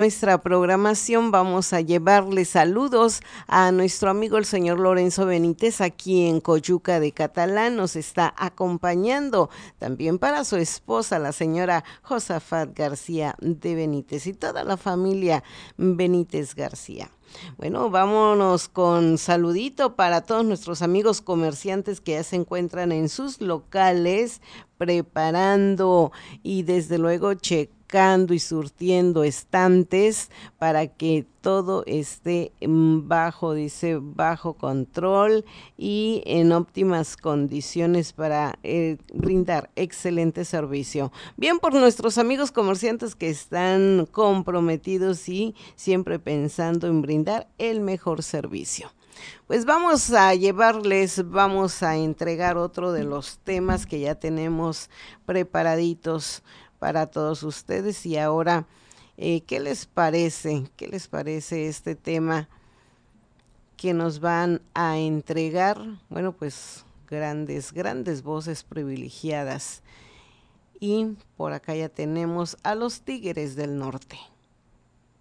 nuestra programación vamos a llevarle saludos a nuestro amigo el señor Lorenzo Benítez aquí en Coyuca de Catalán, nos está acompañando también para su esposa, la señora Josafat García de Benítez y toda la familia Benítez García. Bueno, vámonos con saludito para todos nuestros amigos comerciantes que ya se encuentran en sus locales preparando y desde luego checando y surtiendo estantes para que todo esté bajo control y en óptimas condiciones para brindar excelente servicio. Bien por nuestros amigos comerciantes que están comprometidos y siempre pensando en brindar el mejor servicio. Pues vamos a entregar otro de los temas que ya tenemos preparaditos para todos ustedes y ahora, ¿qué les parece? ¿Qué les parece este tema que nos van a entregar? Bueno, pues grandes voces privilegiadas. Y por acá ya tenemos a los Tigres del Norte.